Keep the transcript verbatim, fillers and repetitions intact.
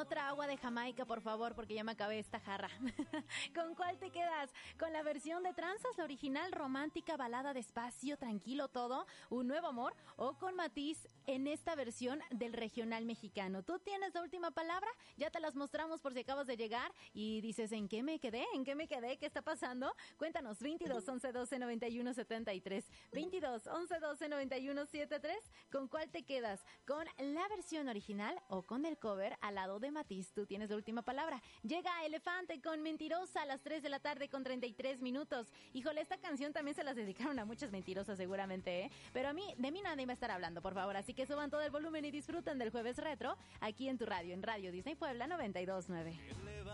otra agua de Jamaica, por favor, porque ya me acabé esta jarra. ¿Con cuál te quedas? ¿Con la versión de Tranzas, la original, romántica, balada, despacio, tranquilo todo, un nuevo amor? ¿O con Matiz en esta versión del regional mexicano? ¿Tú tienes la última palabra? Ya te las mostramos por si acabas de llegar y dices, ¿en qué me quedé? ¿En qué me quedé? ¿Qué está pasando? Cuéntanos, veintidós, once, doce, noventa y uno, setenta y tres. veintidós, once, doce, noventa y uno, setenta y tres. ¿Con cuál te quedas? ¿Con la versión original o con el cover al lado de Matiz? Tú tienes la última palabra. Llega Elefante con Mentirosa a las tres de la tarde con treinta y tres minutos. Híjole, esta canción también se las dedicaron a muchas mentirosas seguramente, ¿eh? Pero a mí, de mí nadie va a estar hablando, por favor. Así que suban todo el volumen y disfruten del Jueves Retro aquí en tu radio, en Radio Disney Puebla noventa y dos punto nueve.